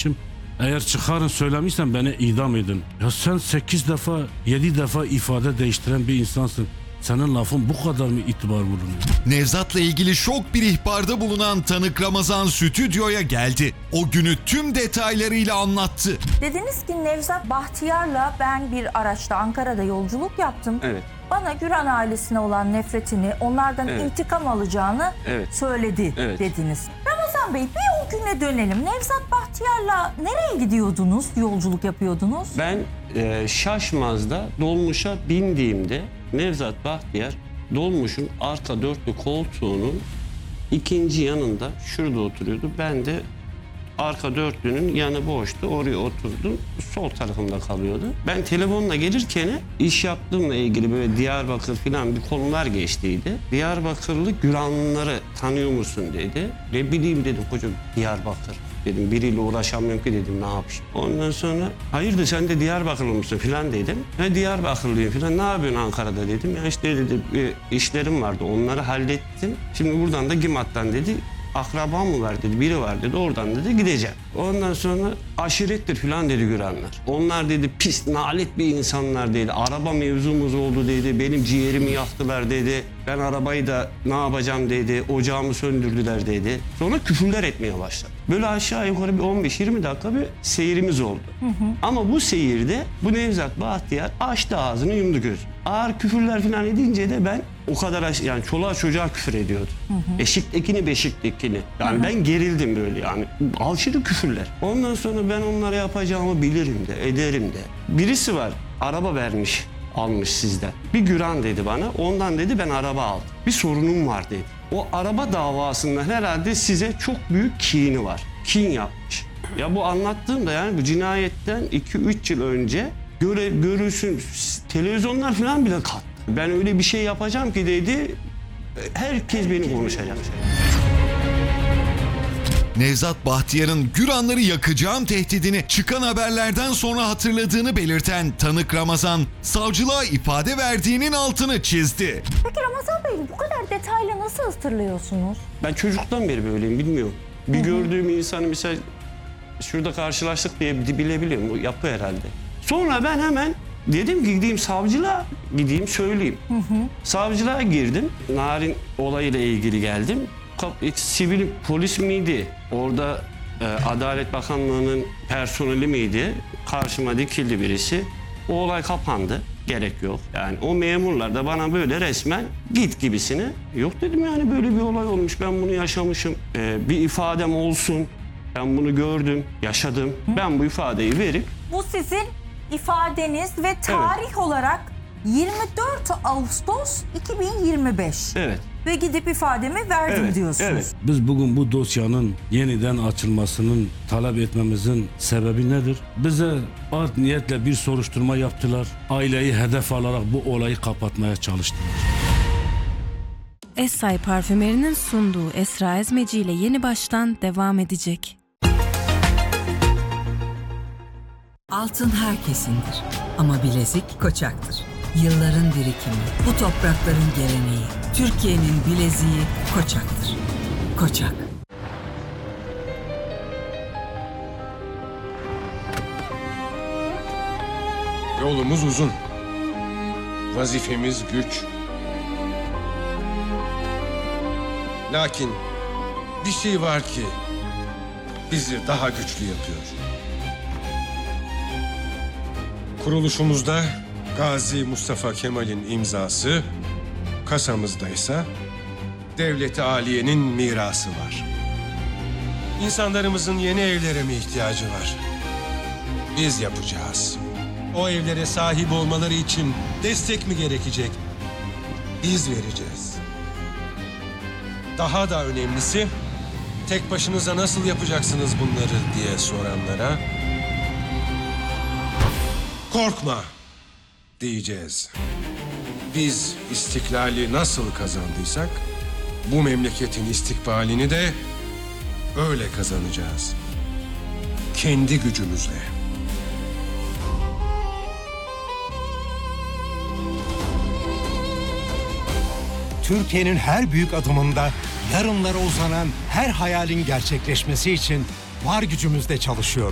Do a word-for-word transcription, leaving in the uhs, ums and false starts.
söylemişim. Eğer çıkarın söylemişsen beni idam edin. Ya sen sekiz defa, yedi defa ifade değiştiren bir insansın. Senin lafın bu kadar mı itibar bulunuyor? Nevzat'la ilgili şok bir ihbarda bulunan tanık Ramazan stüdyoya geldi. O günü tüm detaylarıyla anlattı. Dediniz ki Nevzat Bahtiyar'la ben bir araçta Ankara'da yolculuk yaptım. Evet. Bana Güran ailesine olan nefretini, onlardan Evet. intikam alacağını Evet. söyledi Evet. dediniz. Ramazan Bey, bir o güne dönelim. Nevzat Bahtiyar'la nereye gidiyordunuz, yolculuk yapıyordunuz? Ben e, Şaşmaz'da dolmuşa bindiğimde Nevzat Bahtiyar dolmuşun arka dörtlü koltuğunun ikinci yanında şurada oturuyordu. Ben de arka dörtlünün yanı boştu. Oraya oturdum. Sol tarafımda kalıyordu. Ben telefonla gelirken iş yaptığımla ilgili böyle Diyarbakır falan bir konular geçtiydi. Diyarbakırlı Güranlıları tanıyor musun dedi. Ne bileyim dedim hocam, Diyarbakır. Dedim biriyle uğraşamıyorum ki dedim, ne yapayım. Ondan sonra hayırdır sen de Diyarbakırlı mısın falan dedim. Ha Diyarbakırlıyım falan, ne yapıyorsun Ankara'da dedim. Ya işte dedi işlerim vardı, onları hallettim. Şimdi buradan da Gimat'tan dedi akrabam mı var dedi, biri var dedi, oradan dedi gideceğim. Ondan sonra aşirettir falan dedi Güranlar. Onlar dedi pis nalet bir insanlar dedi. Araba mevzumuz oldu dedi, benim ciğerimi yaktılar dedi. Ben arabayı da ne yapacağım dedi, ocağımı söndürdüler dedi. Sonra küfürler etmeye başladı. Böyle aşağı yukarı bir on beş yirmi dakika bir seyirimiz oldu. Hı hı. Ama bu seyirde bu Nevzat Bahtiyar açtı ağzını yumdu gözü. Ağır küfürler falan edince de ben o kadar aş- yani çoluğa çocuğa küfür ediyordu. Hı hı. Eşiktekini beşiktekini. Yani hı hı. Ben gerildim böyle yani. Alçılı küfürler. Ondan sonra ben onlara yapacağımı bilirim de ederim de. Birisi var araba vermiş almış sizden. Bir Güran dedi bana, ondan dedi ben araba aldım. Bir sorunum var dedi. O araba davasından herhalde size çok büyük kini var. Kin yapmış. Ya bu anlattığımda yani bu cinayetten iki üç yıl önce göre, görürsün televizyonlar falan bile kalktı. Ben öyle bir şey yapacağım ki dedi, herkes beni konuşacak. Nevzat Bahtiyar'ın Güranları yakacağım tehdidini çıkan haberlerden sonra hatırladığını belirten tanık Ramazan, savcılığa ifade verdiğinin altını çizdi. Peki Ramazan Bey, bu kadar detaylı nasıl hatırlıyorsunuz? Ben çocuktan beri böyleyim, bilmiyorum. Bir Hı-hı. gördüğüm insanı mesela şurada karşılaştık diye bilebiliyorum, o yapı herhalde. Sonra ben hemen dedim ki gideyim savcılığa, gideyim söyleyeyim. Hı hı. Savcılığa girdim, Narin olayıyla ilgili geldim. Sivil polis miydi? Orada e, Adalet Bakanlığı'nın personeli miydi? Karşıma dikildi birisi. O olay kapandı. Gerek yok. Yani o memurlar da bana böyle resmen git gibisine. Yok dedim yani böyle bir olay olmuş. Ben bunu yaşamışım. E, bir ifadem olsun. Ben bunu gördüm, yaşadım. Hı? Ben bu ifadeyi verip... Bu sizin ifadeniz ve tarih evet. olarak yirmi dört Ağustos iki bin yirmi beş. Evet. Ve gidip ifademi verdim evet, diyorsunuz. Evet. Biz bugün bu dosyanın yeniden açılmasının talep etmemizin sebebi nedir? Bize art niyetle bir soruşturma yaptılar. Aileyi hedef alarak bu olayı kapatmaya çalıştılar. Essay Parfümeri'nin sunduğu Esra Ezmeci ile Yeni Baştan devam edecek. Altın herkesindir ama bilezik Koçak'tır. Yılların birikimi, bu toprakların geleneği, Türkiye'nin bileziği Koçak'tır. Koçak. Yolumuz uzun. Vazifemiz güç. Lakin bir şey var ki bizi daha güçlü yapıyor. Kuruluşumuzda Gazi Mustafa Kemal'in imzası, kasamızda ise Devlet-i Aliye'nin mirası var. İnsanlarımızın yeni evlere mi ihtiyacı var? Biz yapacağız. O evlere sahip olmaları için destek mi gerekecek? Biz vereceğiz. Daha da önemlisi, tek başınıza nasıl yapacaksınız bunları diye soranlara korkma diyeceğiz. Biz istiklali nasıl kazandıysak bu memleketin istikbalini de öyle kazanacağız. Kendi gücümüzle. Türkiye'nin her büyük adımında yarınlara uzanan her hayalin gerçekleşmesi için var gücümüzle çalışıyoruz.